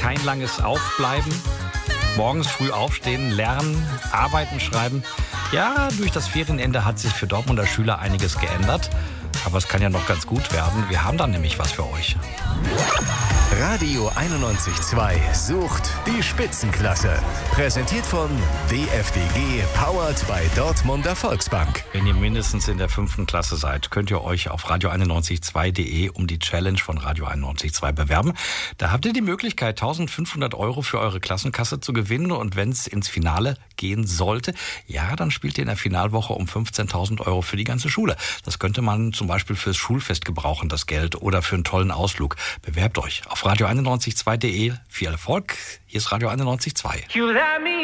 kein langes Aufbleiben. Morgens früh aufstehen, lernen, arbeiten, schreiben. Ja, durch das Ferienende hat sich für Dortmunder Schüler einiges geändert. Aber es kann ja noch ganz gut werden. Wir haben da nämlich was für euch. Radio 91.2 sucht die Spitzenklasse. Präsentiert von DFDG, powered by Dortmunder Volksbank. Wenn ihr mindestens in der 5. Klasse seid, könnt ihr euch auf radio912.de um die Challenge von Radio 91.2 bewerben. Da habt ihr die Möglichkeit, 1.500 € für eure Klassenkasse zu gewinnen. Und wenn es ins Finale gehen sollte, ja, dann spielt ihr in der Finalwoche um 15.000 € für die ganze Schule. Das könnte man zum Beispiel fürs Schulfest gebrauchen, das Geld, oder für einen tollen Ausflug. Bewerbt euch auf radio912.de. Viel Erfolg. Hier ist Radio 91.2.